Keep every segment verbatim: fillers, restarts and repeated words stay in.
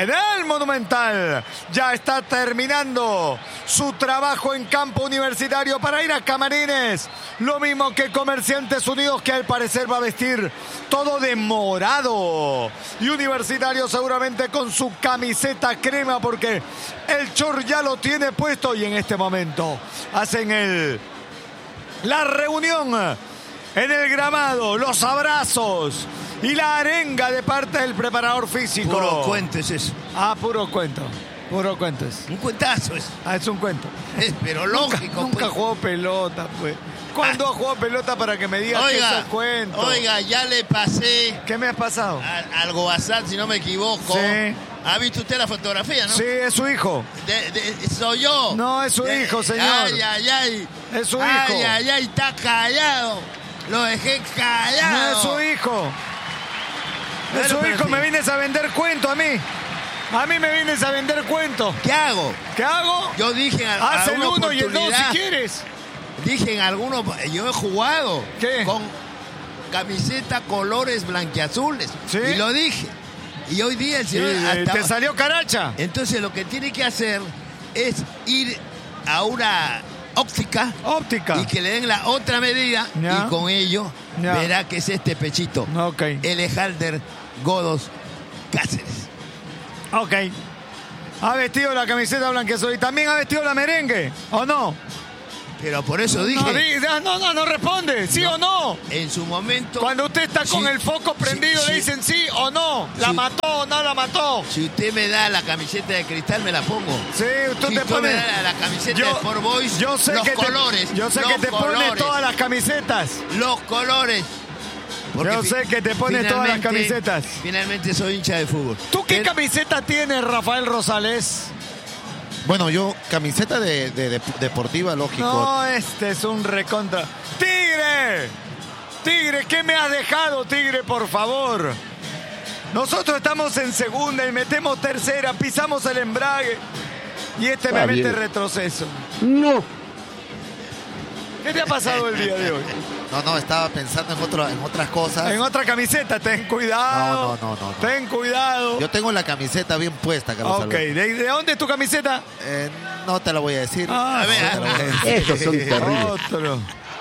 en el Monumental. Ya está terminando su trabajo en campo universitario para ir a camarines. Lo mismo que Comerciantes Unidos, que al parecer va a vestir todo de morado. Y Universitario seguramente con su camiseta crema, porque el short ya lo tiene puesto. Y en este momento hacen el, la reunión en el gramado, los abrazos y la arenga de parte del preparador físico. Puro cuento es eso. Ah, puro cuento. Puro cuento es. Un cuentazo es. Ah, es un cuento. Es, pero lógico. Nunca, nunca pues. jugó pelota, pues. ¿Cuándo ha jugado pelota para que me digas que eso es cuento? Oiga, ya le pasé. ¿Qué me has pasado? A, algo WhatsApp, si no me equivoco. Sí. ¿Ha visto usted la fotografía, no? Sí, es su hijo. De, de, soy yo. No, es su de, hijo, señor. Ay, ay, ay. Es su ay, hijo. Ay, ay, ay, está callado. Lo dejé callado. No es su hijo. Bueno, es su hijo, sí. me vienes a vender cuento a mí. A mí me vienes a vender cuento. ¿Qué hago? ¿Qué hago? Yo dije en Haz el alguna uno y el dos si quieres. Dije en algunos, yo he jugado ¿Qué? con camiseta colores blanquiazules. ¿Sí? Y lo dije. Y hoy día el Sí, señor hasta- te salió caracha. Entonces lo que tiene que hacer es ir a una óptica Óptica. y que le den la otra medida Ya. y con ello Ya. verá que es este pechito. Ok. Elejalder Godos Cáceres. Ok. Ha vestido la camiseta blanqueazul y también ha vestido la merengue, ¿o no? Pero por eso dije, No, di- no, no, no responde, ¿sí No. o no? en su momento, Cuando usted está con Sí, el foco prendido, sí, le sí. dicen sí o no. ¿La Sí. mató o no la mató? si usted me da la camiseta de cristal, me la pongo. Sí, usted Si te usted pone. me da la camiseta de Sport Boys, yo sé los que te- colores, yo sé los que te pone colores. todas las camisetas. Los colores. Porque Yo fi- sé que te pone todas las finalmente- camisetas. Finalmente soy hincha de fútbol. ¿Tú qué Pero- camiseta tienes, Rafael Rosales? Bueno, yo, camiseta de, de- de- deportiva, lógico. No, este es un recontra. ¡Tigre! ¡Tigre! ¿Qué me has dejado, Tigre, por favor? Nosotros estamos en segunda y metemos tercera, pisamos el embrague y este me Está mete bien. retroceso. No. ¿Qué te ha pasado el día de hoy? No, no, estaba pensando en, otro, en otras cosas. En otra camiseta, ten cuidado. No, no, no, no, no. Ten cuidado. Yo tengo la camiseta bien puesta, Carlos Ok, Alberto. ¿De, de dónde es tu camiseta? Eh, no te la voy a decir. Ah, A ver, No te la voy a decir. Estos son terribles. Otro.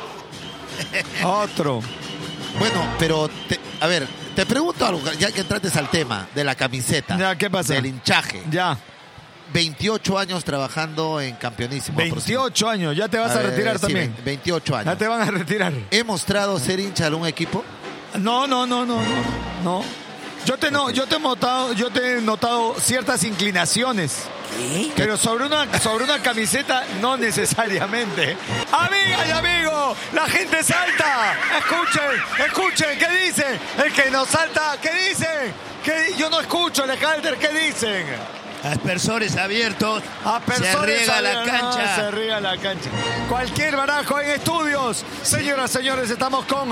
Otro. Bueno, pero, te- a ver, te pregunto algo, ya que entraste al tema de la camiseta. Ya, ¿qué pasa? Del hinchaje. Ya. veintiocho años trabajando en Campeonísimo. veintiocho años, ya te vas a Eh, retirar sí, también. veintiocho años. Ya te van a retirar. ¿He mostrado ser hincha de algún equipo? No, no, no, no, no. No. Yo te no, yo te he notado, yo te he notado ciertas inclinaciones. Pero sobre una, sobre una camiseta no necesariamente. Amiga y amigo, la gente salta. Escuchen, escuchen, ¿qué dicen? El que no salta, ¿qué dicen? ¿Qué, yo no escucho, Alejandro, ¿qué dicen? Aspersores abiertos. Aspersores se riega la abiertos, no, cancha. se riega la cancha. Cualquier barajo en estudios. Señoras, señores, estamos con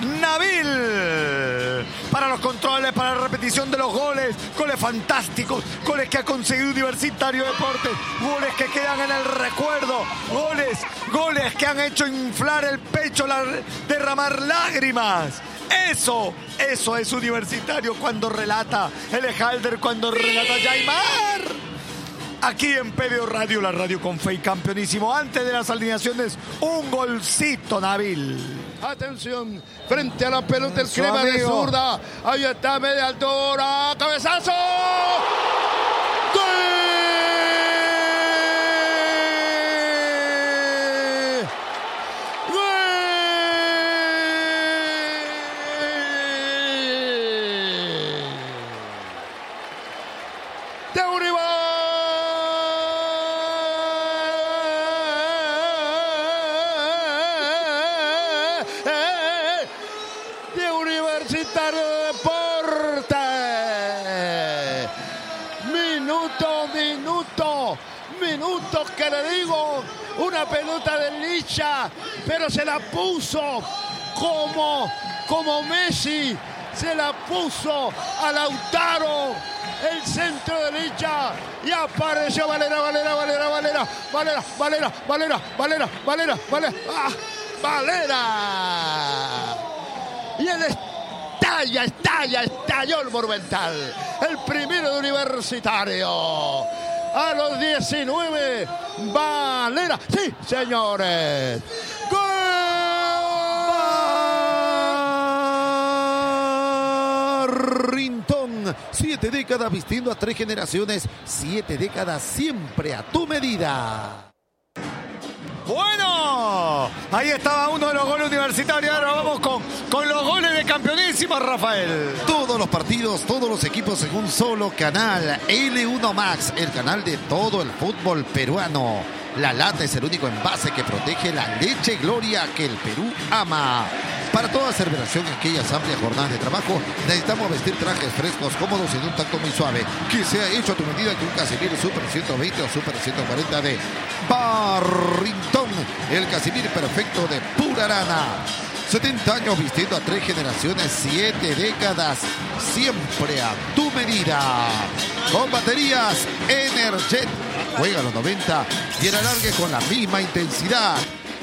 Nabil. Para los controles, para la repetición de los goles. Goles fantásticos. Goles que ha conseguido Universitario Deportes. Goles que quedan en el recuerdo. Goles, goles que han hecho inflar el pecho, la- derramar lágrimas. Eso, eso es Universitario cuando relata Elejalder, cuando relata Jaimar. Aquí en P B O Radio, la radio con fe y campeonísimo. Antes de las alineaciones, un golcito, Nabil. Atención, frente a la pelota el Su crema de amigo. zurda. Ahí está, media altura. ¡Cabezazo! ¡Gol! ¡Gol! ¡De Univar! ¡De Universitario de Deportes! Minuto, minuto, minutos que le digo, una pelota de Licha, pero se la puso como, como Messi, se la puso a Lautaro, el centro de Licha, y apareció Valera, Valera, Valera, Valera, Valera, Valera, Valera, Valera, Valera, Valera, ¡ah! Valera. Y el estalla, estalla, estalló el Monumental. El primero de Univar Universitario. A los diecinueve, Valera. Sí, señores. Rintón, siete décadas vistiendo a tres generaciones, siete décadas siempre a tu medida. Bueno, ahí estaba uno de los goles universitarios. Ahora vamos con, con los goles de campeonísimo, Rafael. Todos los partidos, todos los equipos en un solo canal. L uno Max, el canal de todo el fútbol peruano. La lata es el único envase que protege la leche Gloria que el Perú ama. Para toda celebración en aquellas amplias jornadas de trabajo, necesitamos vestir trajes frescos, cómodos y en un tacto muy suave, que sea hecho a tu medida que un Casimir Super ciento veinte o Super ciento cuarenta de Barrington, el Casimir perfecto de pura lana. setenta años vistiendo a tres generaciones, siete décadas, siempre a tu medida. Con baterías Energet, juega los noventa y el alargue con la misma intensidad.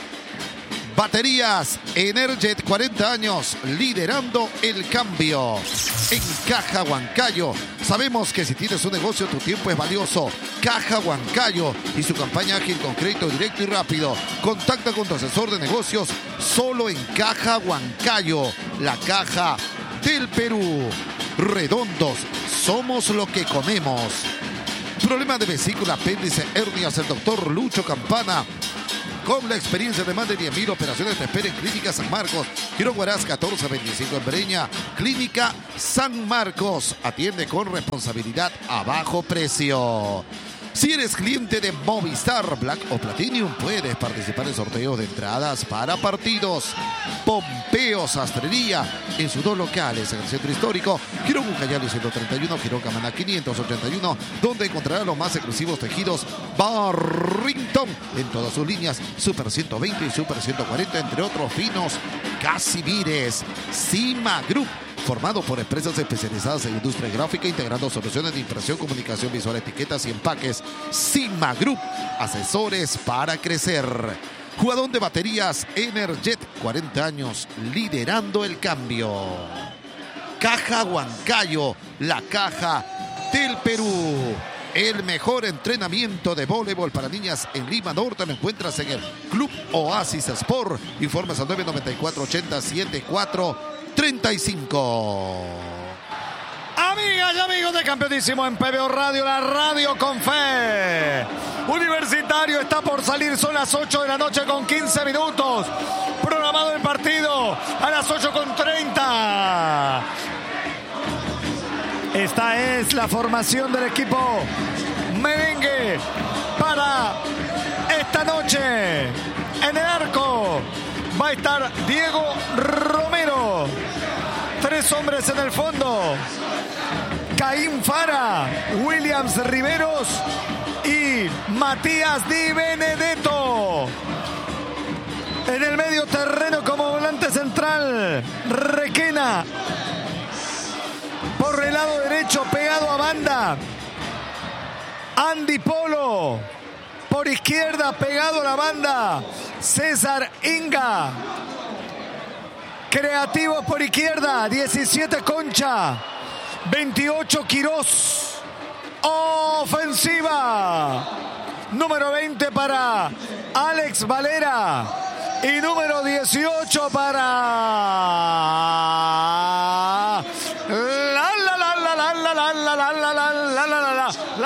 Baterías Energet, cuarenta años, liderando el cambio. En Caja Huancayo, sabemos que si tienes un negocio, tu tiempo es valioso. Caja Huancayo y su campaña ágil con crédito directo y rápido. Contacta con tu asesor de negocios solo en Caja Huancayo, la caja del Perú. Redondos, somos lo que comemos. Problema de vesícula, apéndice, hernias, el doctor Lucho Campana. Con la experiencia de más de diez mil operaciones te espera en Clínica San Marcos. Quirón Huaraz catorce veinticinco en Breña. Clínica San Marcos. Atiende con responsabilidad a bajo precio. Si eres cliente de Movistar Black o Platinum, puedes participar en sorteos de entradas para partidos. Pompeo Sastrería, en sus dos locales, en el centro histórico, Quirón Ucayali ciento treinta y uno, Quirón Camaná quinientos ochenta y uno, donde encontrarás los más exclusivos tejidos Barrington, en todas sus líneas, Super ciento veinte y Super ciento cuarenta, entre otros finos Casimires. Cima Group, formado por empresas especializadas en industria gráfica, integrando soluciones de impresión, comunicación visual, etiquetas y empaques. Cima Group, asesores para crecer. Jugador de baterías Energet, cuarenta años, liderando el cambio. Caja Huancayo, la caja del Perú. El mejor entrenamiento de voleibol para niñas en Lima Norte lo encuentras en el Club Oasis Sport. Informes al nueve noventa y cuatro ochenta setenta y cuatro treinta y cinco. Amigas y amigos de Campeonísimo en P B O Radio, la radio con fe. Universitario está por salir, son las ocho de la noche con quince minutos. Programado el partido a las ocho con treinta. Esta es la formación del equipo merengue para esta noche. En el arco va a estar Diego Romero. Tres hombres en el fondo. Caín Fara, Williams Riveros y Matías Di Benedetto. En el medio terreno como volante central, Requena. Por el lado derecho, pegado a banda, Andy Polo. Por izquierda, pegado a la banda, César Inga. Creativos por izquierda, diecisiete Concha, veintiocho Quirós. Ofensiva, número veinte para Alex Valera y número dieciocho para la la la la la la la la la la la la la la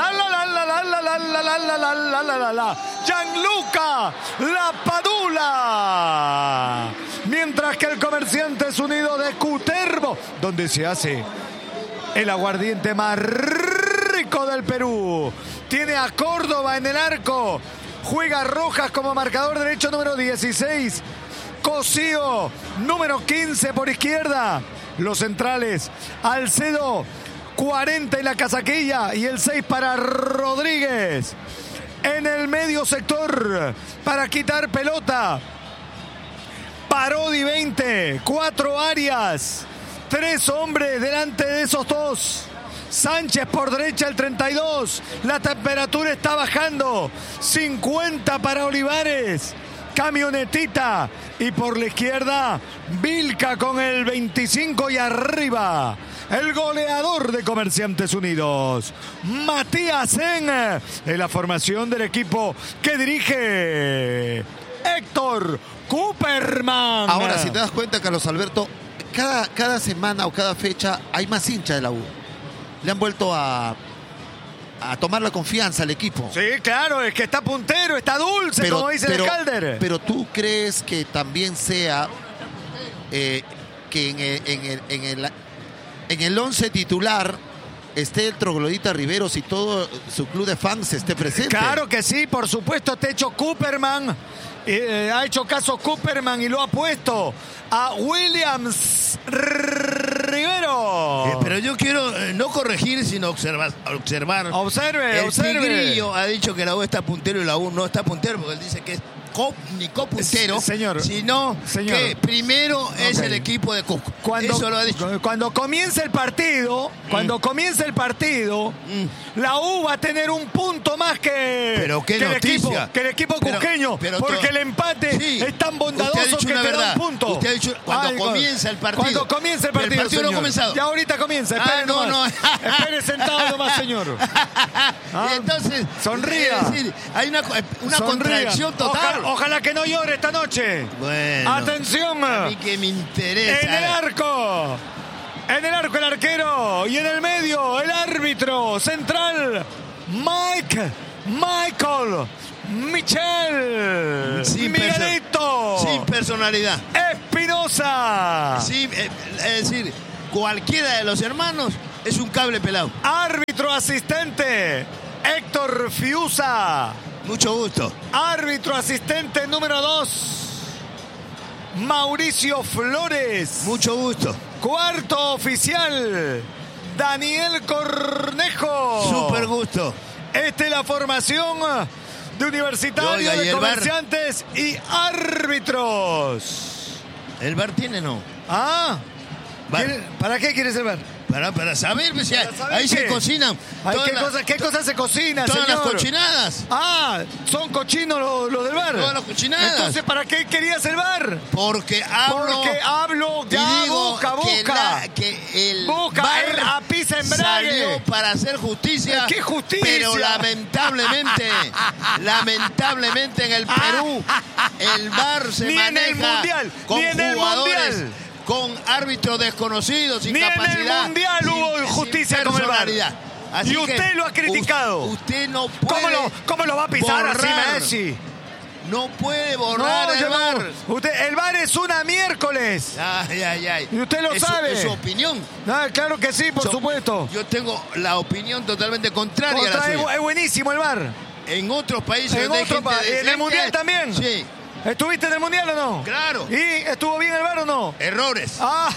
la la la la Gianluca Lapadula. Mientras que el Comerciantes Unidos de Cutervo, donde se hace el aguardiente más rico del Perú, tiene a Córdoba en el arco. Juega Rojas como marcador derecho, número dieciséis. Cosío, número quince por izquierda. Los centrales, Alcedo, cuarenta y la casaquilla. Y el seis para Rodríguez. En el medio sector, para quitar pelota, Parodi veinte, cuatro Arias, tres hombres delante de esos dos. Sánchez por derecha el treinta y dos. La temperatura está bajando. cincuenta para Olivares. Camionetita. Y por la izquierda, Vilca con el veinticinco y arriba. el goleador de Comerciantes Unidos, Matías En, en la formación del equipo que dirige Héctor Cooperman. Ahora, si te das cuenta, Carlos Alberto, cada, cada semana o cada fecha hay más hinchas de la U. Le han vuelto a, a tomar la confianza al equipo. Sí, claro, es que está puntero, está dulce, pero, como dice pero, el Calder. Pero tú crees que también sea eh, que en el, en el, en el, en el once titular esté el troglodita Riveros y todo su club de fans esté presente. Claro que sí, por supuesto, te ha hecho Cooperman, eh, ha hecho caso Cooperman y lo ha puesto a Williams Rivero. Eh, pero yo quiero eh, no corregir, sino observar. observar. Observe, El observe. Tigrillo ha dicho que la U está puntero y la U no está puntero, porque él dice que es cop, ni copuntero, señor, sino señor. que primero okay. es el equipo de Cusco. Cuando, Eso lo ha dicho. Cuando comience el partido, mm. cuando comience el partido, mm. la U va a tener un punto más que, pero qué que, el, equipo, que el equipo pero, cusqueño, pero porque todo, el empate sí, es tan bondadoso que te verdad. da un punto. Usted ha dicho cuando Ay, comienza el partido. Cuando comience el partido, el partido señor. no ha comenzado. Ya ahorita comienza, espere ah, no, nomás. no. Espere sentado nomás, señor. Ah, y entonces, sonría. Es decir, hay una, una contradicción total. Ojalá, ojalá que no llore esta noche. Bueno. Atención. A mí que me interesa. En el arco. En el arco el arquero. Y en el medio el árbitro central. Mike. Michael. Michel. Sin Miguelito. Perso sin personalidad. Espinosa. Sí, eh, es decir, cualquiera de los hermanos es un cable pelado. Árbitro asistente. Héctor Fiusa. Mucho gusto. Árbitro asistente número dos. Mauricio Flores. Mucho gusto. Cuarto oficial. Daniel Cornejo. Súper gusto. Esta es la formación de Universitario, Oiga, de ¿y Comerciantes y árbitros. ¿El bar tiene no? Ah. Bar. ¿Para qué quieres el bar? Para, para saber, pues, para saber ahí qué. se cocinan. Ay, ¿qué, la, cosa, ¿Qué cosas se cocinan, todas señor? las cochinadas. Ah, son cochinos los, los del bar. Todas las cochinadas. Entonces, ¿para qué querías el bar? Porque hablo. Porque hablo, ya, y digo busca, que busca. La, que el busca bar el apiza embrague. salió para hacer justicia. ¿Qué justicia? Pero lamentablemente, lamentablemente en el Perú, el bar se ni maneja en el mundial, con ni en el jugadores. mundial. Con árbitros desconocidos, sin Ni capacidad. en el mundial sin, hubo justicia sin con el bar. Así y usted lo ha criticado. Usted no puede. ¿Cómo lo, cómo lo va a pisar borrar, así, Messi? No puede borrar no, el yo bar. No. Usted, el bar es una miércoles. Ay, ay, ay. Y usted lo es sabe. Su, es su opinión. Ah, claro que sí, por yo, supuesto. Yo tengo la opinión totalmente contraria Contra, a la suya. Es buenísimo el bar. En otros países. En, otro pa ¿En el mundial también? Sí. ¿Estuviste en el mundial o no? Claro. ¿Y estuvo bien el bar o no? Errores. Ah,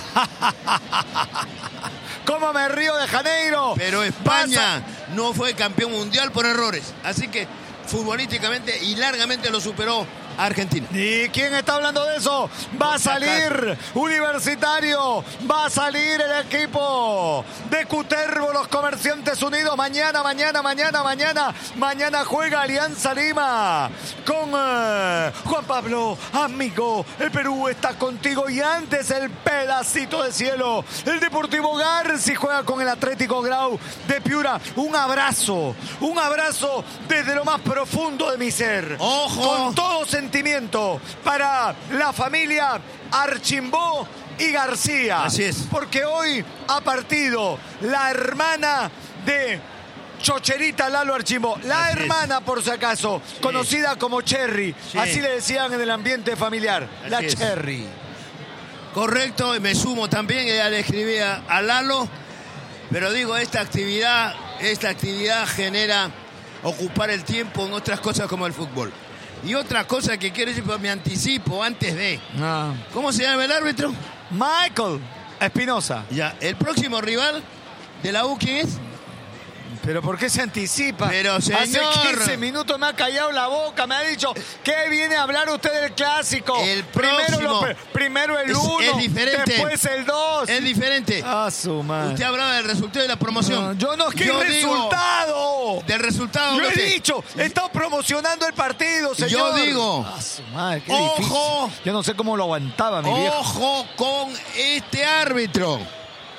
¿cómo me río de Janeiro? Pero España Pasa. no fue campeón mundial por errores. Así que futbolísticamente y largamente lo superó Argentina. ¿Y quién está hablando de eso? Va a salir Universitario, va a salir el equipo de Cutervo, los Comerciantes Unidos. Mañana, mañana, mañana, mañana, mañana juega Alianza Lima con eh, Juan Pablo, amigo, el Perú está contigo. Y antes el pedacito de cielo, el Deportivo Garci juega con el Atlético Grau de Piura. Un abrazo, un abrazo desde lo más profundo de mi ser. ¡Ojo! Con todo sentimiento para la familia Archimbó y García. Así es. Porque hoy ha partido la hermana de Chocherita Lalo Archimbó. La Así hermana, es. por si acaso, sí. conocida como Cherry. Sí. Así le decían en el ambiente familiar. Así la es. Cherry. Correcto, y me sumo también, ella le escribía a Lalo. Pero digo, esta actividad, esta actividad genera ocupar el tiempo en otras cosas como el fútbol. Y otra cosa que quiero decir, pues me anticipo antes de... Ah. ¿Cómo se llama el árbitro? Michael Espinosa. Ya, el próximo rival de la U, ¿quién es? ¿Pero por qué se anticipa? Pero, señor... Hace quince minutos me ha callado la boca, me ha dicho, ¿qué viene a hablar usted del clásico? El primero, próximo... lo, primero el es, uno, es diferente. después el dos. Es diferente. Ah, su madre. Usted hablaba del resultado de la promoción. No, yo no, ¿qué yo resultado? Digo, del resultado. Yo no he sé. dicho, he estado promocionando el partido, señor. Yo digo... Ah, su madre, qué ojo. difícil. Yo no sé cómo lo aguantaba mi viejo. Ojo con este árbitro.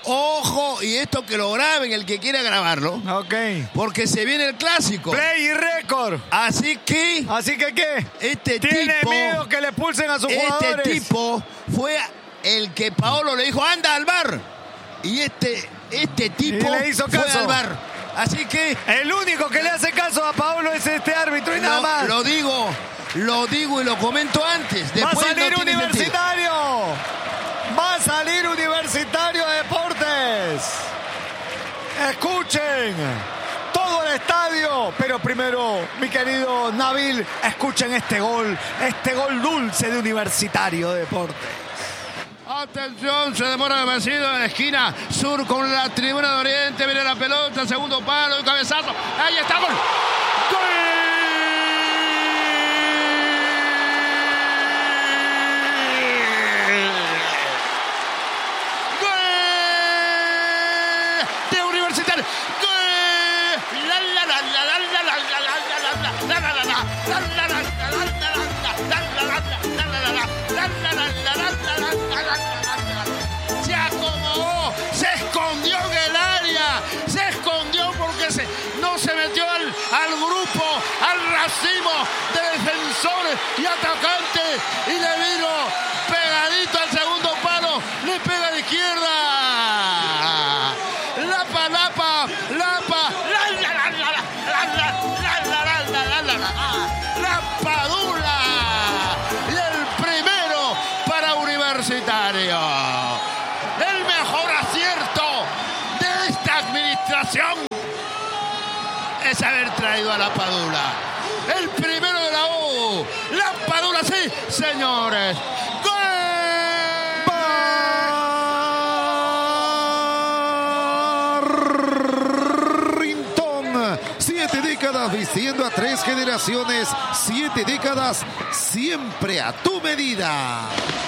Ojo, y esto que lo graben el que quiera grabarlo. Ok. Porque se viene el clásico. Play y récord. Así que... Así que, ¿qué? Este Tiene tipo... miedo que le pulsen a sus este jugadores. Este tipo fue el que Paolo le dijo, anda al bar. Y este, este tipo y le hizo fue caso. al bar. Así que... El único que le hace caso a Paolo es este árbitro y lo, nada más. Lo digo, lo digo y lo comento antes. Después Va a salir no tiene Universitario. sentido. Va a salir Universitario de Deportes. Escuchen todo el estadio. Pero primero, mi querido Nabil, escuchen este gol. Este gol dulce de Universitario de Deportes. Atención, se demora demasiado en la esquina sur con la tribuna de Oriente. Viene la pelota, segundo palo, un cabezazo. Ahí está, gol. ¡Gol! Se acomodó, se escondió en el área, se escondió porque se, no se metió al, al grupo, al racimo de defensores y atacantes y le vino pegadito al segundo palo, le pega de izquierda. Lapa, lapa, lapa, la, la, la, la, la, la, la, la, la, la, la, la Padula. Y el primero para Universitario. El mejor acierto de esta administración es haber traído a la Padula. El primero de la U. La Padula, sí, señores. Siete décadas vistiendo a tres generaciones. Siete décadas siempre a tu medida.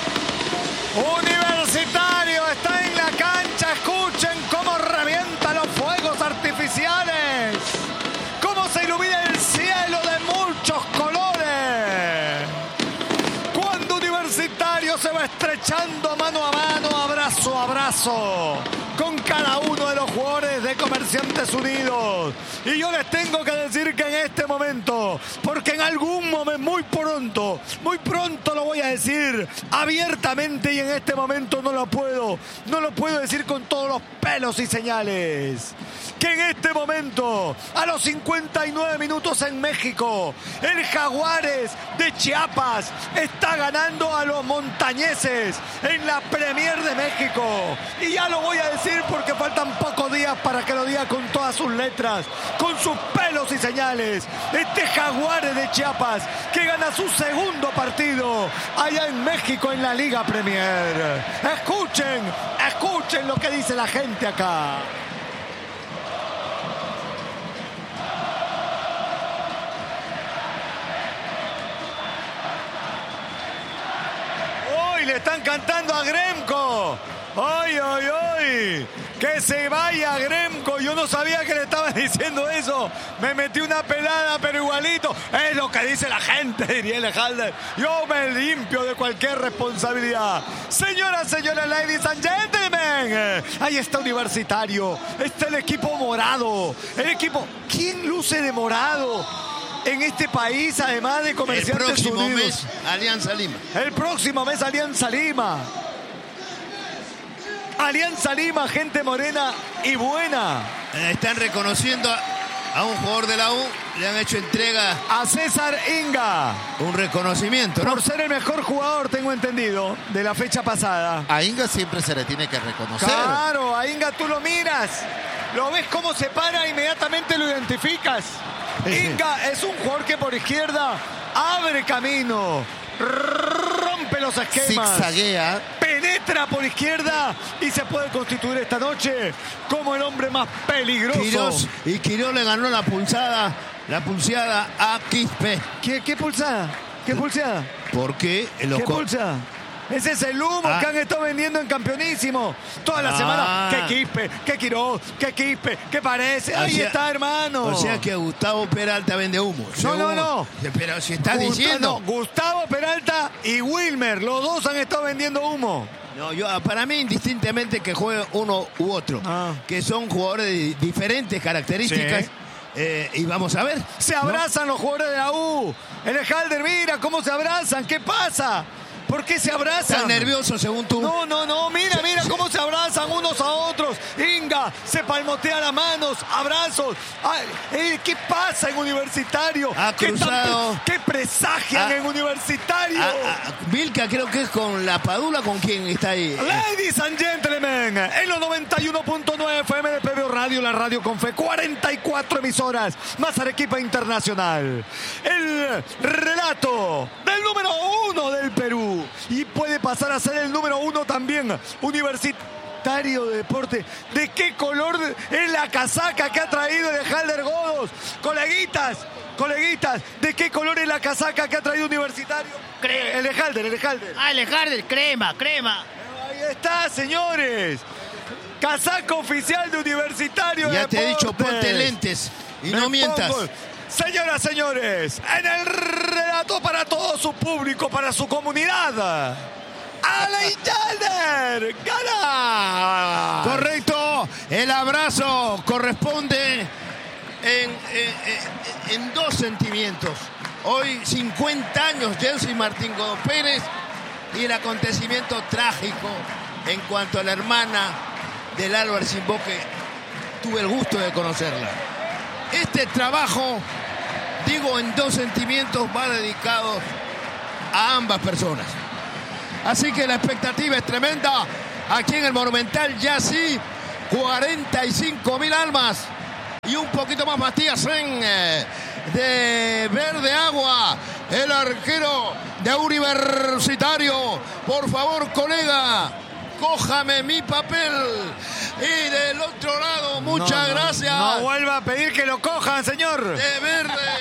Universitario está en la cancha. Escuchen cómo revientan los fuegos artificiales. Cómo se ilumina el cielo de muchos colores. Cuando Universitario se va estrechando mano a mano, abrazo a abrazo, con cada uno de los jugadores de Comerciantes Unidos. Y yo les tengo que decir que en este momento, porque en algún momento, muy pronto, muy pronto lo voy a decir abiertamente, y en este momento no lo puedo, no lo puedo decir con todos los pelos y señales, que en este momento, a los cincuenta y nueve minutos en México, el Jaguares de Chiapas está ganando a los montañeses en la Premier de México. Y ya lo voy a decir porque faltan pocos días para que lo diga con todas sus letras, con sus pelos y señales. Este Jaguares de Chiapas que gana su segundo partido allá en México en la Liga Premier. Escuchen, escuchen lo que dice la gente acá. Hoy le están cantando a Gremco. ¡Ay, ay, ay! ¡Que se vaya Gremco! Yo no sabía que le estaban diciendo eso. Me metí una pelada, pero igualito. Es lo que dice la gente, diría Lejalder. Yo me limpio de cualquier responsabilidad. Señoras, señores, ladies and gentlemen. Ahí está Universitario. Está el equipo morado. El equipo... ¿Quién luce de morado en este país, además de Comerciantes Unidos? El próximo mes, Alianza Lima. El próximo mes, Alianza Lima. Alianza Lima, gente morena y buena. Están reconociendo a, a un jugador de la U, le han hecho entrega a César Inga. Un reconocimiento, ¿no? Por ser el mejor jugador, tengo entendido, de la fecha pasada. A Inga siempre se le tiene que reconocer. Claro, a Inga tú lo miras, lo ves cómo se para, inmediatamente lo identificas. Inga es un jugador que por izquierda abre camino, rompe los esquemas, zigzaguea, penetra por izquierda y se puede constituir esta noche como el hombre más peligroso. Quirós, y Quirós le ganó la pulsada, la pulseada a Quispe. ¿Qué, qué pulsada? ¿Qué pulsada? Porque los ¿Qué pulsada? Ese es el humo ah. que han estado vendiendo en Campeonísimo toda la ah. semana. ¡Qué Quispe! ¡Qué Quirós! ¡Qué Quispe! ¿Qué parece? Ahí sea, está, hermano. O sea que Gustavo Peralta vende humo. No, no, no. Pero si estás Gustavo, diciendo... No, Gustavo Peralta y Wilmer, los dos han estado vendiendo humo. No, yo, para mí indistintamente que juegue uno u otro, ah. que son jugadores de diferentes características. Sí. Eh, y vamos a ver. Se abrazan, ¿no?, los jugadores de la U. El Halder, mira cómo se abrazan. ¿Qué pasa? ¿Por qué se abrazan? Están nerviosos según tú. No, no, no. Mira, mira cómo se abrazan unos a otros. Inga se palmotea las manos. Abrazos. Ay, eh, ¿qué pasa en Universitario? Ha cruzado. ¿Qué, ¿Qué presagian ha, en Universitario? Ha, ha, Vilca creo que es con la Padula. ¿Con quién está ahí? Ladies and gentlemen, en los noventa y uno punto nueve F M de P B O Radio, la radio con fe, cuarenta y cuatro emisoras, más Arequipa Internacional. El relato del número uno del Perú. Y puede pasar a ser el número uno también, Universitario de Deporte. ¿De qué color es la casaca que ha traído el Halder Godos? Coleguitas, coleguitas, ¿de qué color es la casaca que ha traído Universitario? Cre el Halder, el Halder. Ah, el Halder, crema, crema. Ahí está, señores. Casaca oficial de Universitario de Ya Deportes. te he dicho, ponte lentes y Me no mientas. Pongo. Señoras, señores, en el relato para todo su público, para su comunidad, Alain Halder gana. Correcto, el abrazo corresponde en, en, en, en dos sentimientos. Hoy cincuenta años Jensi Martín Godó Pérez y el acontecimiento trágico en cuanto a la hermana del Álvarez Simbó, que tuve el gusto de conocerla. Este trabajo, digo en dos sentimientos, va dedicado a ambas personas. Así que la expectativa es tremenda. Aquí en el Monumental ya sí, cuarenta y cinco mil almas. Y un poquito más Matías en eh, de Verde Agua, el arquero de Universitario. Por favor, colega, cójame mi papel. Y del otro lado, muchas no, no, gracias. No vuelva a pedir que lo cojan, señor. De verde,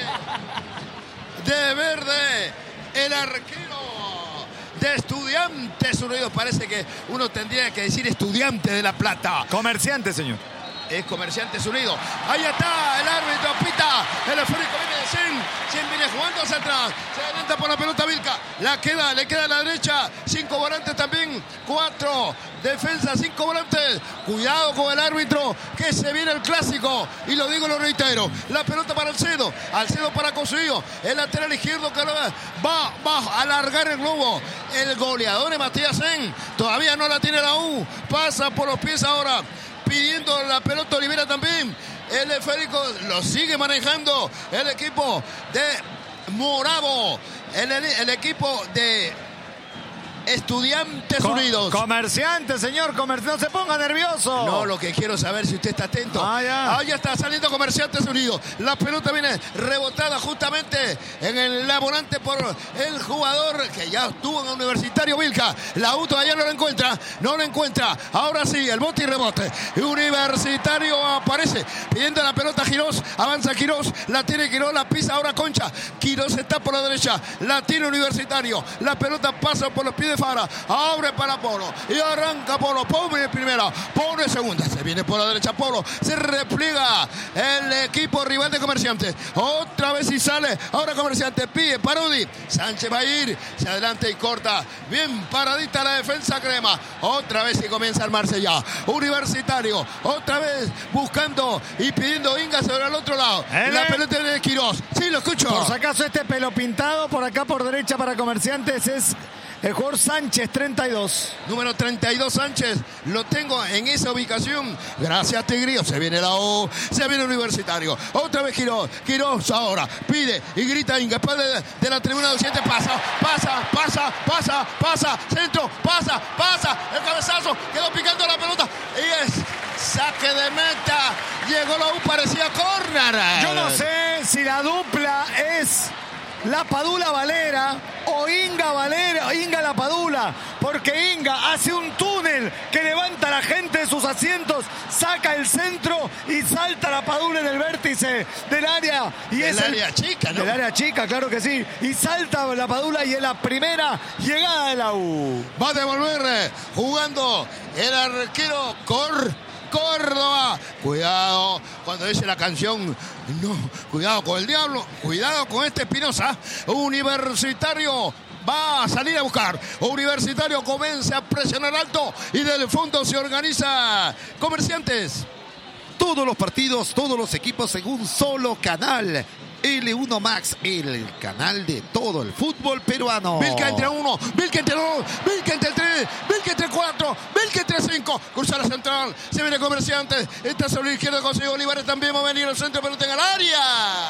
de verde, el arquero de Estudiantes Unidos. Parece que uno tendría que decir Estudiante de La Plata. Comerciante, señor. Es Comerciantes Unidos. Ahí está el árbitro, pita. El esférico viene de Sen. Sen viene jugando hacia atrás. Se adelanta por la pelota Vilca. La queda, le queda a la derecha. Cinco volantes también. Cuatro. Defensa, cinco volantes. Cuidado con el árbitro, que se viene el clásico. Y lo digo y lo reitero. La pelota para Alcedo. Alcedo para Cosuillo. El lateral izquierdo que va, va a alargar el globo. El goleador es Matías Sen. Todavía no la tiene la U. Pasa por los pies ahora, pidiendo la pelota Olivera también. El esférico lo sigue manejando el equipo de Moravo. El, el equipo de Estudiantes Co Unidos. Comerciante, señor, comer no se ponga nervioso. No, lo que quiero saber si usted está atento. Ah, ya. Ah, ya está saliendo Comerciantes Unidos. La pelota viene rebotada justamente en el la volante por el jugador que ya estuvo en el Universitario, Vilca. La U todavía no lo encuentra, no lo encuentra. Ahora sí, el bote y rebote. Universitario aparece pidiendo la pelota a Quirós. Avanza Quirós, la tiene Quirós, la pisa ahora Concha. Quirós está por la derecha, la tiene Universitario. La pelota pasa por los pies de Fara, abre para Polo y arranca Polo, pone primera, pone segunda, se viene por la derecha Polo, se repliega el equipo rival de Comerciantes, otra vez y sale, ahora Comerciantes pide Parodi, Sánchez va a ir, se adelanta y corta, bien paradita la defensa crema, otra vez y comienza a armarse ya, Universitario, otra vez buscando y pidiendo Inga sobre el otro lado, ¿Eh? La pelota de Quirós, sí lo escucho. Por si acaso este pelo pintado por acá por derecha para Comerciantes es el jugador Sánchez, treinta y dos. Número treinta y dos Sánchez, lo tengo en esa ubicación. Gracias, Tigrillo. Se viene la U, se viene Universitario. Otra vez Quirós, Quirós ahora pide y grita Inga. Después de, de la tribuna docente pasa, pasa, pasa, pasa, pasa, centro, pasa, pasa, el cabezazo, quedó picando la pelota y es saque de meta. Llegó la U, parecía córner. Yo no sé si la dupla es la Padula Valera o Inga Valera, Inga la Padula, porque Inga hace un túnel que levanta a la gente de sus asientos, saca el centro y salta la Padula en el vértice del área. Y del es área el, chica, ¿no? Del área chica, claro que sí. Y salta la Padula y es la primera llegada de la U. Va a devolver eh, jugando el arquero Cor. Córdoba, cuidado cuando dice la canción, no, cuidado con el diablo, cuidado con este Espinosa. Universitario va a salir a buscar. Universitario comienza a presionar alto y del fondo se organiza Comerciantes. Todos los partidos, todos los equipos en un solo canal. L uno Max, el canal de todo el fútbol peruano. Vilca entre uno, Vilca entre dos, Vilca entre tres, Vilca entre cuatro, Vilca entre cinco. Cruza la central, se viene Comerciantes. Está sobre la izquierda, consigue Olivares también. Va a venir al centro, pero está en el área.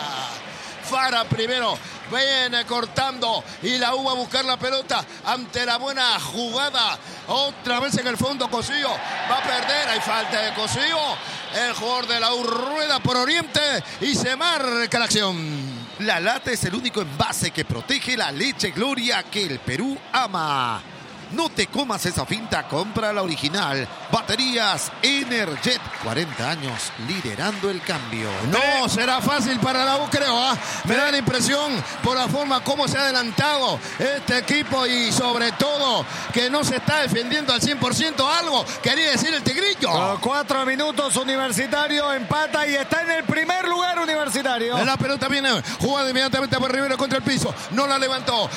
Fara primero, viene cortando y la U va a buscar la pelota ante la buena jugada. Otra vez en el fondo Cosillo va a perder, hay falta de Cosillo. El jugador de la U rueda por Oriente y se marca la acción. La lata es el único envase que protege la leche Gloria que el Perú ama. No te comas esa finta, compra la original. Baterías Energet, cuarenta años liderando el cambio. No será fácil para la U, creo. ¿eh? Me da la impresión por la forma como se ha adelantado este equipo y sobre todo que no se está defendiendo al cien por ciento. Algo quería decir el Tigrillo. Los cuatro minutos Universitario empata y está en el primer lugar Universitario. La pelota viene, jugada inmediatamente por Rivero contra el piso. No la levantó.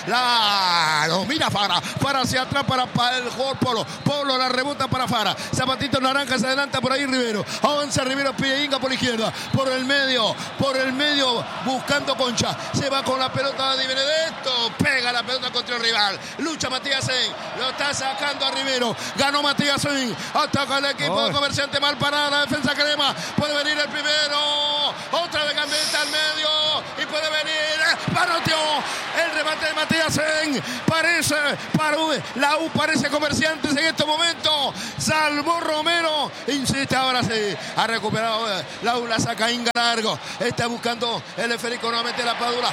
La domina Fara. Fara hacia atrás para, para el jugador Polo. Polo la rebota para Fara. Zapatito naranja se adelanta por ahí Rivero. Avanza Rivero, pide Inga por la izquierda. Por el medio, por el medio buscando Concha. Se va con la pelota de Di Benedetto. Pega la pelota contra el rival. Lucha Matías Sen. Lo está sacando a Rivero. Ganó Matías Sen. Ataca el equipo oh. de Comerciante. Mal parada la defensa crema. Puede venir el primero. Otra vez Gambetta al medio. Y puede venir. Paroteó. El remate de Matías Sen. Parece para la U, parece Comerciantes en este momento. Salvó Romero. Insiste ahora sí. Ha recuperado la U, la saca Inga largo. Está buscando el esférico nuevamente la Padula.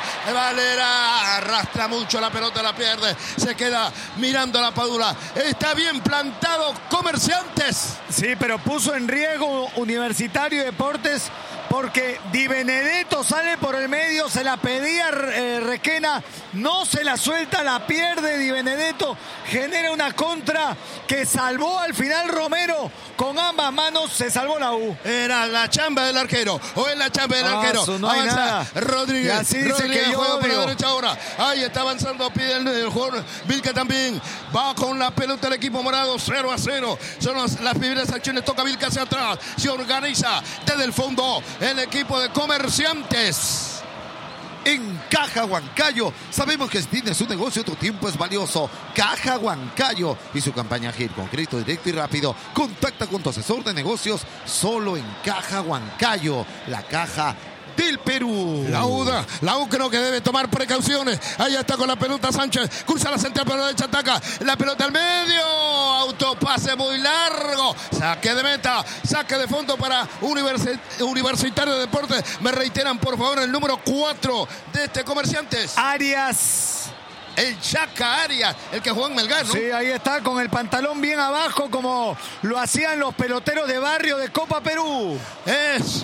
Valera arrastra mucho la pelota, la pierde. Se queda mirando la Padula. Está bien plantado Comerciantes. Sí, pero puso en riesgo Universitario Deportes porque Di Benedetto sale por el medio, se la pedía eh, Requena, no se la suelta, la pierde Di Benedetto, genera una contra que salvó al final Romero, con ambas manos se salvó la U. Era la chamba del arquero, o es la chamba del ah, arquero. No hay avanza nada. Rodríguez, y así dice Rodríguez que yo juega odio. por la derecha ahora, ahí está avanzando, pide el, el jugador Vilca también, va con la pelota el equipo morado, cero a cero, son las, las primeras acciones, toca Vilca hacia atrás, se organiza desde el fondo el equipo de Comerciantes. En Caja Huancayo, sabemos que si tienes un negocio, tu tiempo es valioso. Caja Huancayo y su campaña G I R con crédito directo y rápido. Contacta con tu asesor de negocios solo en Caja Huancayo, la caja del Perú. La U, la U creo que debe tomar precauciones. Ahí está con la pelota Sánchez. Cruza la central por la derecha, ataca. La pelota al medio. Autopase muy largo. Saque de meta. Saque de fondo para Universi Universitario de Deportes. Me reiteran, por favor, el número cuatro de este Comerciantes. Arias. El Chaca Arias, el que juega en Melgar, ¿no? Sí, ahí está, con el pantalón bien abajo, como lo hacían los peloteros de barrio de Copa Perú. Es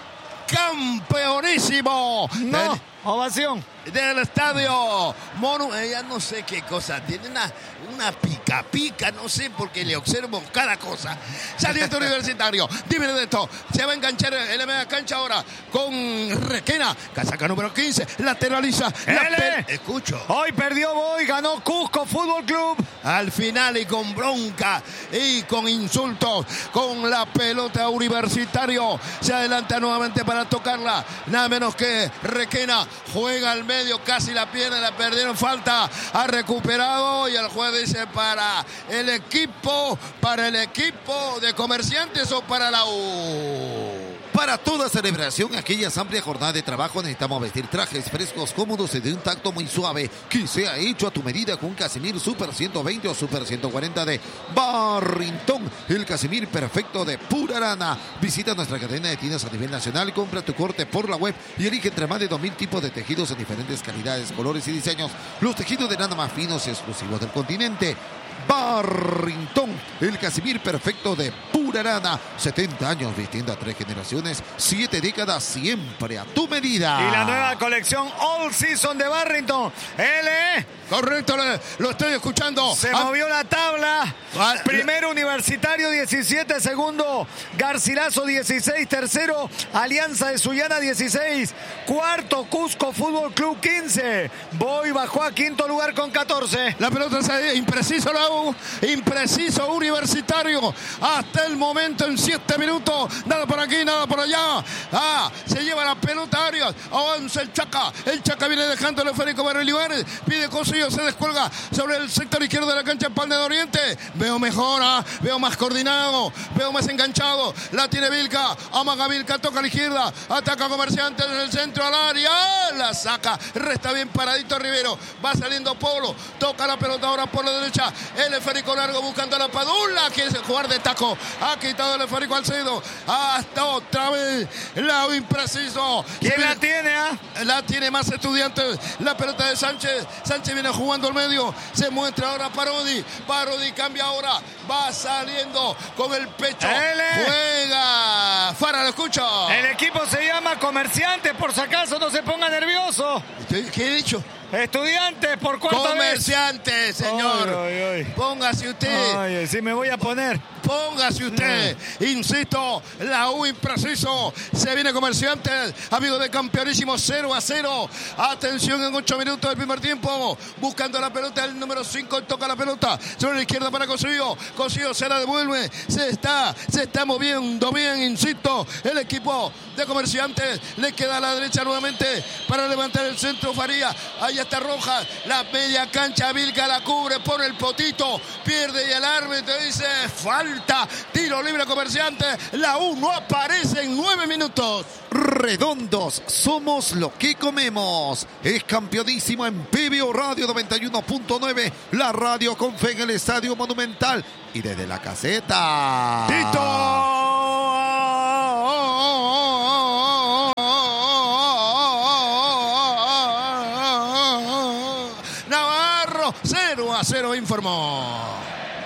campeonísimo. No, del, ovación. Del estadio Monu, eh, ya no sé qué cosa, tiene una, una pica pica, no sé, porque le observo cada cosa. Saliente Universitario, Di Benedetto, se va a enganchar en la media cancha ahora con Requena, casaca número quince, lateraliza. La Escucho. Hoy perdió Boy, ganó Cusco Fútbol Club. Al final y con bronca y con insultos, con la pelota Universitario, se adelanta nuevamente para tocarla, nada menos que Requena, juega al medio, casi la pierde, la perdieron, falta, ha recuperado y el juez dice para el equipo, para el equipo de Comerciantes o para la U. Para toda celebración, aquella amplia jornada de trabajo, necesitamos vestir trajes frescos, cómodos y de un tacto muy suave, que sea hecho a tu medida con Casimir Super ciento veinte o Super ciento cuarenta de Barrington, el Casimir perfecto de pura lana. Visita nuestra cadena de tiendas a nivel nacional, compra tu corte por la web y elige entre más de dos mil tipos de tejidos en diferentes calidades, colores y diseños. Los tejidos de lana más finos y exclusivos del continente. Barrington, el Casimir perfecto de pura Urarana, setenta años vistiendo a tres generaciones, siete décadas siempre a tu medida. Y la nueva colección All Season de Barrington. L. Correcto, lo estoy escuchando. Se ah, movió la tabla. Ah, Primero Universitario diecisiete, segundo Garcilaso dieciséis, tercero Alianza de Sullana dieciséis, cuarto Cusco Fútbol Club quince. Boy bajó a quinto lugar con catorce. La pelota se impreciso la U, impreciso Universitario. Hasta el momento en siete minutos. Nada por aquí, nada por allá. Ah, se lleva la pelota Arias. Avanza el Chaca. El Chaca viene dejando el esférico para Olivares. Pide Cosillo, se descuelga sobre el sector izquierdo de la cancha en Palma de Oriente. Veo mejora, veo más coordinado, veo más enganchado. La tiene Vilca. Amaga Vilca, toca a la izquierda. Ataca Comerciantes en el centro al área. La saca. Resta bien paradito Rivero. Va saliendo Polo. Toca la pelota ahora por la derecha. El esférico largo buscando a la Padula. Quiere jugar de taco. Ha quitado el esférico al Cedo. Hasta otra vez. La impreciso. ¿Quién la tiene? Ah? La tiene más Estudiantes. La pelota de Sánchez. Sánchez viene jugando al medio. Se muestra ahora Parodi. Parodi cambia ahora. Va saliendo con el pecho. L. Juega. Fara, lo escucho. El equipo se llama Comerciantes, por si acaso no se ponga nervioso. ¿Qué he dicho? Estudiantes por cuarta Comerciantes, vez. señor. Ay, ay, ay. Póngase usted. Ay, ay, sí me voy a poner. Póngase usted. Mm. Insisto, la U impreciso. Se viene Comerciantes. Amigo de Campeonísimo, cero a cero. Atención en ocho minutos del primer tiempo. Buscando la pelota, el número cinco toca la pelota. Sobre la izquierda para Cosillo. Cosillo se la devuelve. Se está, se está moviendo bien, insisto. El equipo de Comerciantes. Le queda a la derecha nuevamente para levantar el centro Faría. Ahí está Rojas. La media cancha. Vilca la cubre por el potito. Pierde y el árbitro dice falta. Tiro libre Comerciantes. La U no aparece en nueve minutos. Redondos, somos lo que comemos. Es campeonísimo en P B O Radio noventa y uno punto nueve. La radio con fe en el Estadio Monumental. Y desde la caseta. ¡Tito! Navarro, cero a cero informó.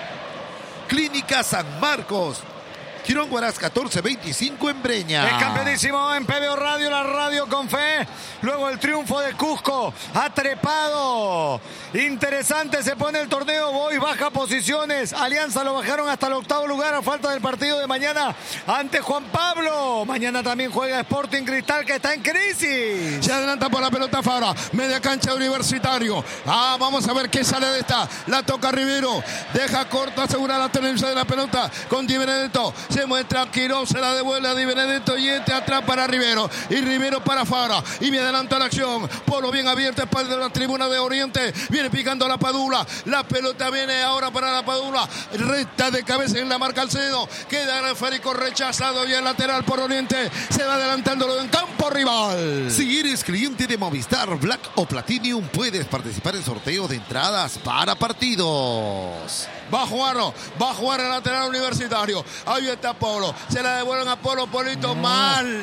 Clínica San Marcos. Quirón Huaraz catorce veinticinco en Breña. Es campeonísimo en P B O Radio, la radio con fe. Luego el triunfo de Cusco. Ha trepado. Interesante se pone el torneo. Boy baja posiciones. Alianza lo bajaron hasta el octavo lugar a falta del partido de mañana ante Juan Pablo. Mañana también juega Sporting Cristal, que está en crisis. Se adelanta por la pelota Fara. Media cancha de Universitario. Ah, vamos a ver qué sale de esta. La toca Rivero. Deja corto, asegura la tenencia de la pelota con Di Benedetto. Se muestra Quiroz, se la devuelve a Di Benedetto y este atrás para Rivero. Y Rivero para Fara. Y me adelanta la acción. Polo bien abierta, espalda de la tribuna de Oriente. Viene picando la Padula. La pelota viene ahora para la Padula. Recta de cabeza en la marca Alcedo. Queda el esférico rechazado y el lateral por Oriente. Se va adelantándolo en campo rival. Si eres cliente de Movistar Black o Platinum, puedes participar en sorteos de entradas para partidos. Va a jugar, va a jugar el lateral Universitario. Ahí está Polo. Se la devuelven a Polo. Polito no. Mal.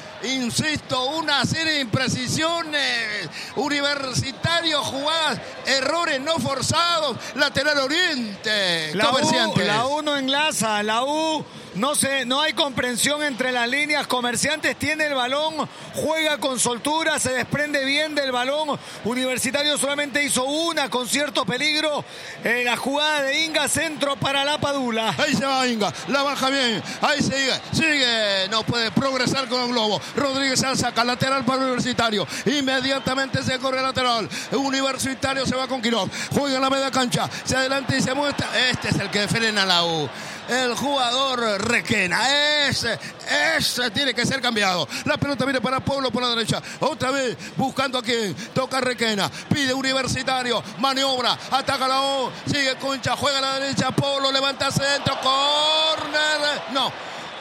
Insisto, una serie de imprecisiones. Universitario, jugadas, errores no forzados. Lateral Oriente. La Comerciantes. U, la U no enlaza. La U no sé, no hay comprensión entre las líneas. Comerciantes tiene el balón, juega con soltura, se desprende bien del balón. Universitario solamente hizo una con cierto peligro. En la jugada de Inga, centro para la Padula. Ahí se va Inga, la baja bien. Ahí sigue, sigue. No puede progresar con el globo. Rodríguez se saca, lateral para Universitario. Inmediatamente se corre lateral. Universitario se va con Quiroz. Juega en la media cancha. Se adelanta y se muestra. Este es el que frena la U. El jugador Requena. Ese, ese tiene que ser cambiado. La pelota viene para Pablo por la derecha. Otra vez buscando a quien. Toca Requena. Pide Universitario. Maniobra. Ataca la U. Sigue Concha. Juega a la derecha. Pablo levanta centro. Corner. No.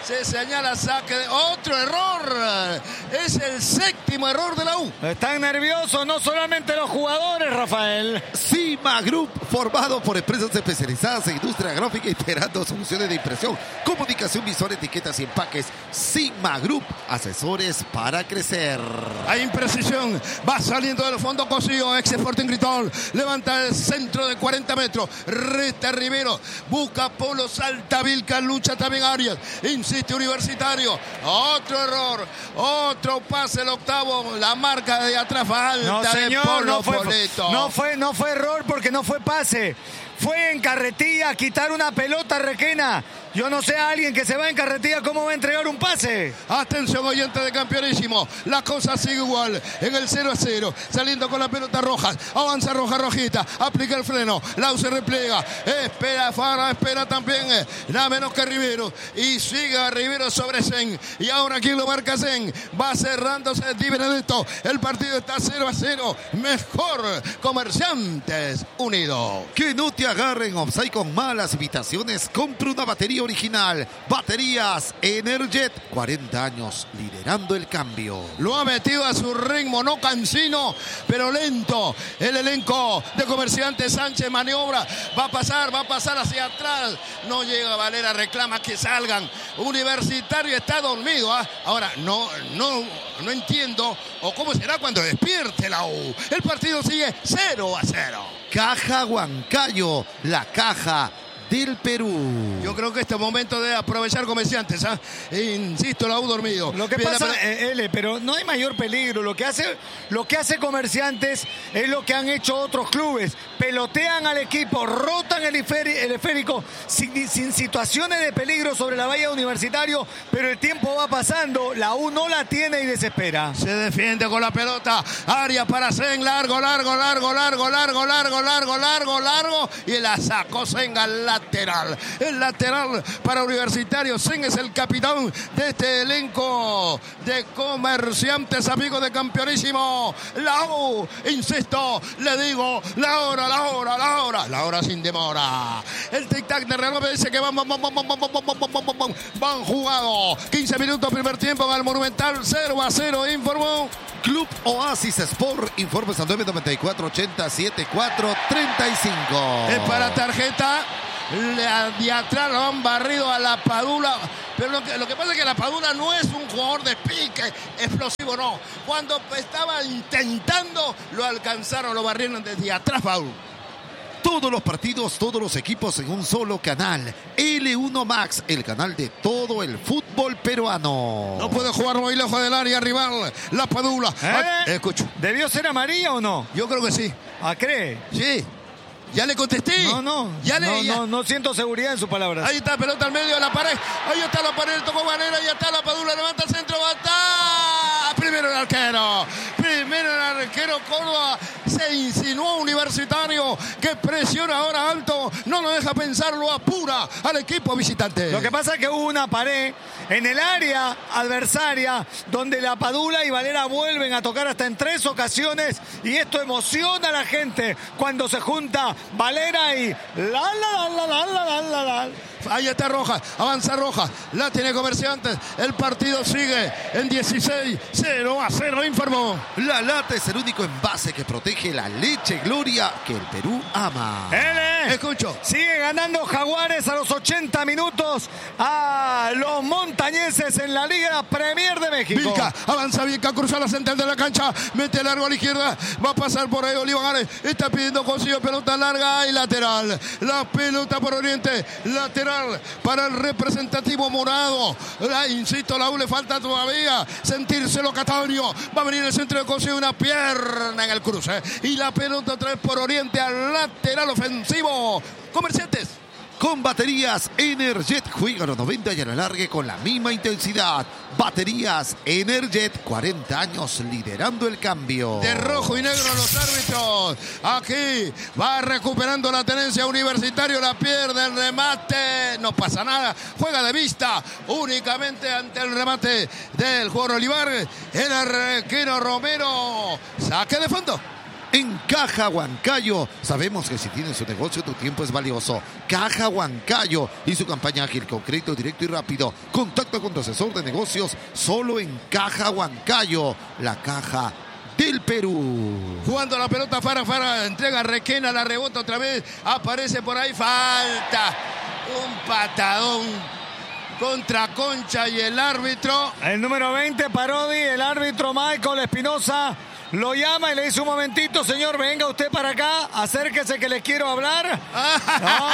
Se señala saque de otro error. Es el séptimo error de la U. Están nerviosos no solamente los jugadores, Rafael. Cima Group, formado por empresas especializadas en industria gráfica, integrando soluciones de impresión, comunicación visual, etiquetas y empaques. Cima Group, asesores para crecer. Hay imprecisión. Va saliendo del fondo Cosío, ex Sporting Cristal. Levanta el centro de cuarenta metros. Resta Rivero. Busca Polo, salta Vilca, lucha también Arias. Insiste Universitario. Otro error. Otro pase, el octavo. La marca de atrás falta No, señor, de Polo no fue, Poleto. no fue, no fue error porque no fue pase. Fue en carretilla a quitar una pelota Requena. Yo no sé a alguien que se va en carretilla cómo va a entregar un pase. Atención, oyente de Campeonísimo. La cosa sigue igual. En el cero a cero. Saliendo con la pelota Rojas. Avanza Roja Rojita. Aplica el freno. Lau se repliega. Espera Fara. Espera también. Eh, nada menos que Rivero. Y sigue a Rivero sobre Zen. Y ahora aquí lo marca Zen. Va cerrándose Di Benedetto. El partido está cero a cero. Mejor Comerciantes Unidos. Que no te agarren offside con malas invitaciones. Compra una batería original. Baterías Energet. cuarenta años liderando el cambio. Lo ha metido a su ritmo, no cansino, pero lento. El elenco de Comerciantes. Sánchez maniobra. Va a pasar, va a pasar hacia atrás. No llega Valera, reclama que salgan. Universitario está dormido. ¿eh? Ahora, no, no, no entiendo. O cómo será cuando despierte la U. El partido sigue cero a cero. Caja Huancayo, la caja del Perú. Yo creo que este momento de aprovechar Comerciantes, ¿ah? Insisto, la U dormido. Lo que Bien, pasa, la... eh, L, pero no hay mayor peligro. Lo que hace, lo que hace Comerciantes es lo que han hecho otros clubes. Pelotean al equipo, rotan el, esférico, el esférico sin, sin situaciones de peligro sobre la valla Universitario, pero el tiempo va pasando, la U no la tiene y desespera. Se defiende con la pelota. Arias para Zen, largo, largo, largo, largo, largo, largo, largo, largo, largo. Y la sacó Zen al lateral. El lateral para Universitario. Zen es el capitán de este elenco de Comerciantes, amigo de Campeonísimo. La U, insisto, le digo, la hora, la hora, la hora, la hora sin demora. El tic-tac de reloj me dice que van, van, van, van, van, van, van, van, van, van, van, van jugado. quince minutos primer tiempo en el Monumental, cero a cero, informó Club Oasis Sport. Informes al nueve noventa y cuatro, ochenta, setenta y cuatro, treinta y cinco. Es para tarjeta. De atrás lo han barrido a la Padula. Pero lo que, lo que pasa es que la Padula no es un jugador de pique explosivo, no. Cuando estaba intentando, lo alcanzaron, lo barrieron desde atrás, Paul. Todos los partidos, todos los equipos en un solo canal. L uno Max, el canal de todo el fútbol peruano. No puede jugar muy lejos del área rival. La Padula. ¿Eh? Ah, escucho. ¿Debió ser amarilla o no? Yo creo que sí. ¿Ah, cree? Sí. Ya le contesté. No, no. Ya le, no, ya. no, no siento seguridad en sus palabras. Ahí está, pelota al medio de la pared. Ahí está la pared, tocó Valera. Ahí está la Padula, levanta el centro, va a estar. Primero el arquero. Primero el arquero Córdoba. Se insinuó Universitario, que presiona ahora alto. No lo deja pensar, lo apura al equipo visitante. Lo que pasa es que hubo una pared en el área adversaria donde la Padula y Valera vuelven a tocar hasta en tres ocasiones. Y esto emociona a la gente cuando se junta Valera y la la la la la la la la. Ahí está Rojas, avanza Rojas, la tiene Comerciantes, el partido sigue en dieciséis, cero a cero, informó. La lata es el único envase que protege la leche Gloria que el Perú ama. L. Escucho. Sigue ganando Jaguares a los ochenta minutos a los montañeses en la Liga Premier de México. Vilca, avanza Vilca, cruza la central de la cancha, mete largo a la izquierda, va a pasar por ahí Olivares, está pidiendo Cosío, pelota larga y lateral. La pelota por Oriente, lateral para el representativo morado. La, insisto, la U le falta todavía sentirse locatario. Va a venir el centro de Cosío, una pierna en el cruce. Y la pelota otra vez por Oriente al lateral ofensivo. Comerciantes. Con baterías Energet, juega a los noventa y a la largue con la misma intensidad. Baterías Energet, cuarenta años liderando el cambio. De rojo y negro los árbitros. Aquí va recuperando la tenencia Universitario, la pierde el remate. No pasa nada, juega de vista únicamente ante el remate del jugador Olivar. El arquero Romero, saque de fondo. En Caja Huancayo, sabemos que si tienes un negocio, tu tiempo es valioso. Caja Huancayo y su campaña ágil con crédito directo y rápido. Contacta con tu asesor de negocios solo en Caja Huancayo, la caja del Perú. Jugando la pelota, Fara, Fara, entrega, Requena, la rebota otra vez, aparece por ahí, falta. Un patadón contra Concha y el árbitro. El número veinte, Parodi, el árbitro Michael Espinosa lo llama y le dice: un momentito, señor, venga usted para acá, acérquese que le quiero hablar. No.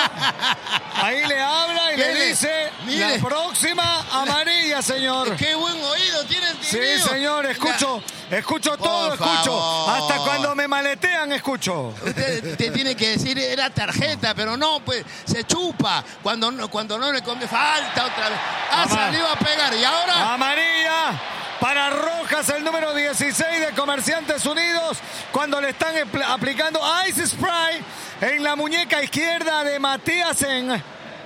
Ahí le habla y le Mire, dice: mire. la próxima amarilla, señor. Qué buen oído tiene el Sí, tío. señor, escucho, escucho todo, Por escucho. favor. Hasta cuando me maletean, escucho. Usted te tiene que decir era tarjeta, pero no, pues se chupa. Cuando no, cuando no le come falta otra vez. Ha Amar. salido a pegar y ahora Amarilla para Rojas, el número dieciséis de Comerciantes Unidos, cuando le están apl- aplicando Ice Spray en la muñeca izquierda de Matíasen.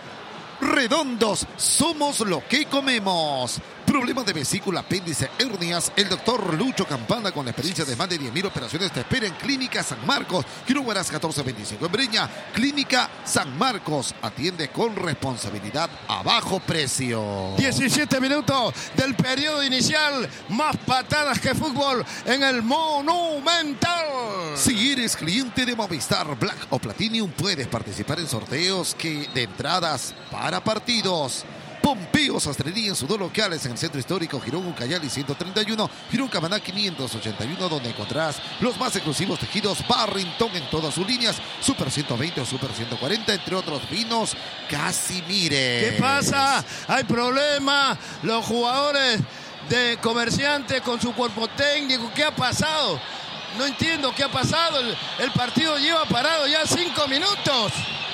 Redondos, somos lo que comemos. Problemas de vesícula, apéndice, hernias. El doctor Lucho Campana, con la experiencia de más de diez mil operaciones, te espera en Clínica San Marcos, Quiroguaras catorce veinticinco en Breña. Clínica San Marcos atiende con responsabilidad a bajo precio. diecisiete minutos del periodo inicial. Más patadas que fútbol en el Monumental. Si eres cliente de Movistar Black o Platinum, puedes participar en sorteos que de entradas para partidos. Pompeo Sastrería en sus dos locales en el Centro Histórico Girón Ucayali ciento treinta y uno, Girón Camaná quinientos ochenta y uno, donde encontrarás los más exclusivos tejidos Barrington en todas sus líneas, Super ciento veinte o Super ciento cuarenta, entre otros vinos Casimires. ¿Qué pasa? Hay problemas. Los jugadores de Comerciantes con su cuerpo técnico. ¿Qué ha pasado? No entiendo qué ha pasado. El, el partido lleva parado ya cinco minutos.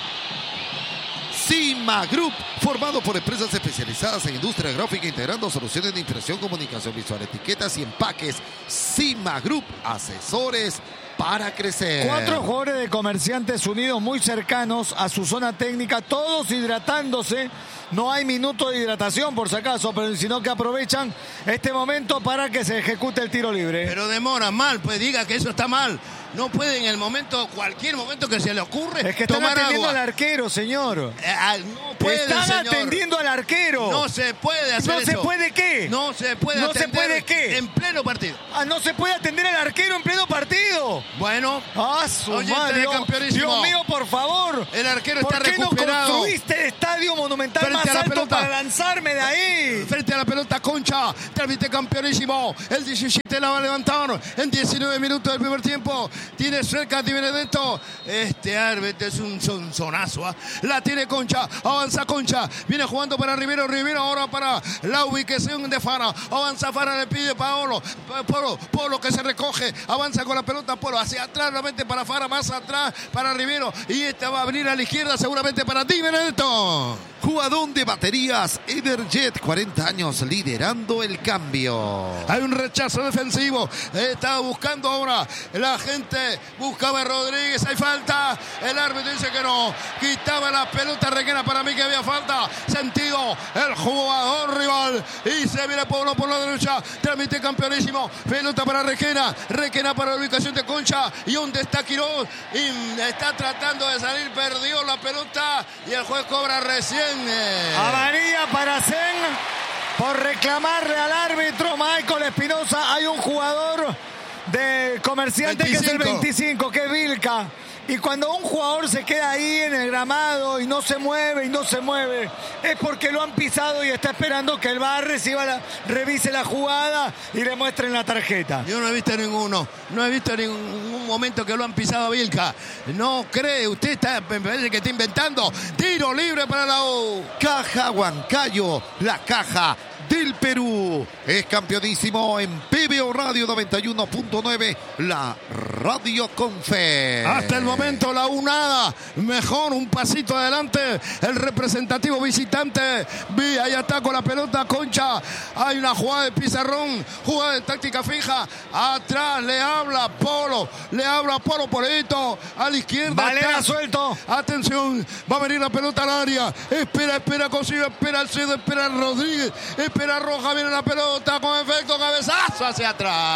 Cima Group, formado por empresas especializadas en industria gráfica, integrando soluciones de impresión, comunicación visual, etiquetas y empaques. Cima Group, asesores para crecer. Cuatro jugadores de Comerciantes Unidos muy cercanos a su zona técnica, todos hidratándose. No hay minuto de hidratación, por si acaso, pero sino que aprovechan este momento para que se ejecute el tiro libre. Pero demora mal, pues diga que eso está mal. No puede en el momento, cualquier momento que se le ocurre, Es que están tomar atendiendo agua. al arquero, señor. Eh, ah, no puede, Están señor. atendiendo al arquero. No se puede hacer ¿No eso. se puede qué? No se puede ¿No se atender puede qué? en pleno partido. Ah, no se puede atender al arquero en pleno partido. Bueno, Ah, su Oyente madre, de Dios, campeonísimo. Dios mío, por favor. el arquero ¿Por está qué no recuperado. construiste el estadio monumental Frente más a la alto pelota. para lanzarme de ahí? Frente a la pelota, Concha, transmite campeonísimo. El diecisiete la va a levantar en diecinueve minutos del primer tiempo. Tiene cerca Di Benedetto. Este árbitro es un sonzonazo. ¿eh? La tiene Concha, avanza Concha. Viene jugando para Rivero, Rivero ahora para la ubicación de Fara. Avanza Fara, le pide Paolo. Polo, Polo que se recoge. Avanza con la pelota, Polo hacia atrás, nuevamente para Fara, más atrás para Rivero. Y esta va a abrir a la izquierda, seguramente para Di Benedetto. Jugadón de baterías Everjet, cuarenta años liderando el cambio. Hay un rechazo defensivo. Está buscando ahora. La gente buscaba a Rodríguez. Hay falta. El árbitro dice que no. Quitaba la pelota Requena. Para mí que había falta. Sentido el jugador rival. Y se viene Pablo por la derecha. Transmite campeonísimo. Pelota para Requena. Requena para la ubicación de Concha. Y donde está Quiroz. Y está tratando de salir. Perdió la pelota. Y el juez cobra recién. Eh. Amarilla para Zen por reclamarle al árbitro Michael Espinosa. Hay un jugador de Comerciante que es el veinticinco, que es Vilca. Y cuando un jugador se queda ahí en el gramado y no se mueve y no se mueve, es porque lo han pisado y está esperando que el V A R reciba la, revise la jugada y le muestren la tarjeta. Yo no he visto ninguno, no he visto ningún momento que lo han pisado a Vilca. No cree, usted está, me parece que está inventando. Tiro libre para la U. Caja Huancayo, la caja del Perú. Es campeonísimo en P B O Radio noventa y uno punto nueve, la radio con fe. Hasta el momento la U nada. Mejor un pasito adelante. El representativo visitante. Vi, ahí está con la pelota Concha. Hay una jugada de pizarrón. Jugada de táctica fija. Atrás le habla Polo. Le habla Polo Polito. A la izquierda. Valera atrás. suelto. Atención. Va a venir la pelota al área. Espera, espera Cosío. Espera Alcedo. Espera Rodríguez. Espera Roja. Viene la pelota con efecto cabezazo hacia atrás.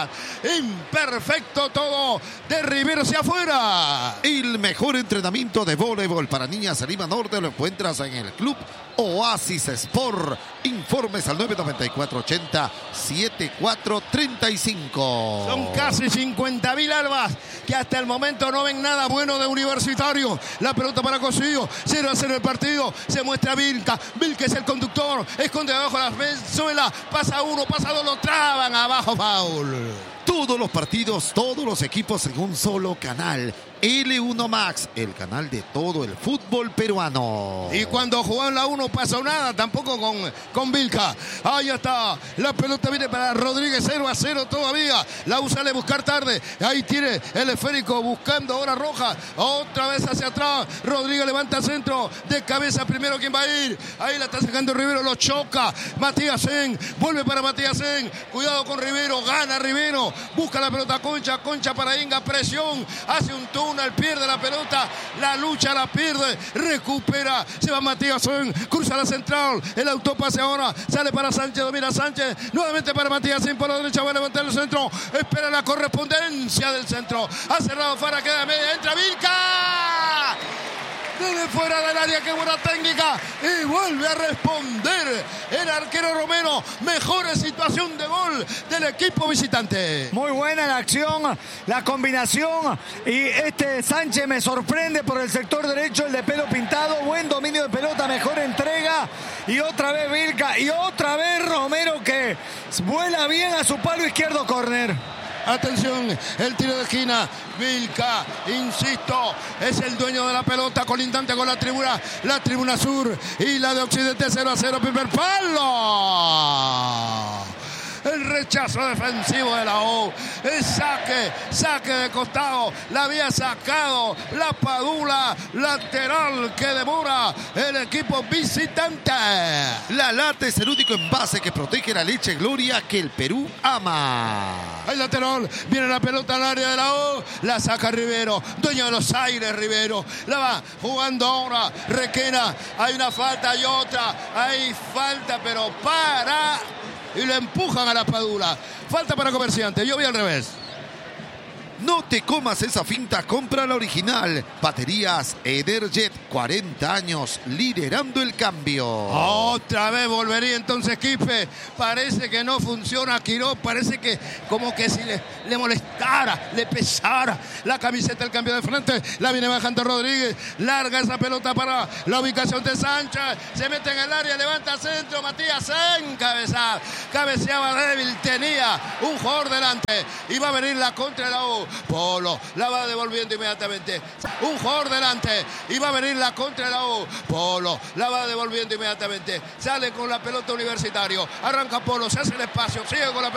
imperfecto todo de Rivero hacia afuera. El mejor entrenamiento de voleibol para niñas en Lima Norte lo encuentras en el Club Oasis Sport. Informes al nueve nueve cuatro ochenta setenta y cuatro treinta y cinco. Son casi cincuenta mil albas que hasta el momento no ven nada bueno de Universitario. La pelota para Cosillo, cero a cero el partido. Se muestra Vilca. Vilca es el conductor. Esconde abajo la Venezuela. Pasa uno, pasa dos, lo traban abajo, foul. Todos los partidos, todos los equipos en un solo canal. L uno Max, el canal de todo el fútbol peruano. Y cuando jugaban la uno pasó nada, tampoco con, con Vilca. Ahí está, la pelota viene para Rodríguez, cero a cero todavía. La U sale a buscar tarde. Ahí tiene el esférico buscando ahora Roja. Otra vez hacia atrás. Rodríguez levanta centro de cabeza. Primero, ¿quién va a ir? Ahí la está sacando Rivero, lo choca. Matías Sen, vuelve para Matías Sen. Cuidado con Rivero, gana Rivero. Busca la pelota Concha, Concha para Inga, presión. Hace un túnel, pierde la pelota. La lucha la pierde, recupera. Se va Matías Sen, cruza la central. El autopase ahora, sale para Sánchez, domina Sánchez. Nuevamente para Matías Sen, por la derecha va a levantar el centro. Espera la correspondencia del centro. Ha cerrado Fara, queda media, entra Vilca. Desde fuera del área, qué buena técnica. Y vuelve a responder el arquero Romero. Mejor situación de gol del equipo visitante. Muy buena la acción, la combinación. Y este Sánchez me sorprende por el sector derecho, el de pelo pintado. Buen dominio de pelota, mejor entrega. Y otra vez Vilca. Y otra vez Romero, que vuela bien a su palo izquierdo, córner. Atención, el tiro de esquina. Vilca, insisto, es el dueño de la pelota, colindante con la tribuna, la tribuna sur y la de Occidente. Cero a cero, primer palo. El rechazo defensivo de la U. El saque, saque de costado. La había sacado la Padula, lateral que demora el equipo visitante. La Lata es el único envase que protege la leche Gloria que el Perú ama. El lateral, viene la pelota al área de la U. La saca Rivero, dueño de los aires Rivero. La va jugando ahora Requena. Hay una falta y otra. Hay falta, pero para... y le empujan a la Padula. Falta para Comerciante. Yo vi al revés. No te comas esa finta, compra la original. Baterías Ederjet, cuarenta años liderando el cambio. Otra vez volvería entonces Quispe. Parece que no funciona Quiroz. Parece que como que si le, le molestara, le pesara la camiseta, el cambio de frente. La viene bajando Rodríguez. Larga esa pelota para la ubicación de Sánchez. Se mete en el área, levanta centro. Matías en cabeza. Cabeceaba débil. Tenía un jugador delante. Y va a venir la contra de la U. Polo la va devolviendo inmediatamente. Un jugador delante. Y va a venir la contra de la U. Polo la va devolviendo inmediatamente. Sale con la pelota Universitario. Arranca Polo. Se hace el espacio. Sigue con la pelota.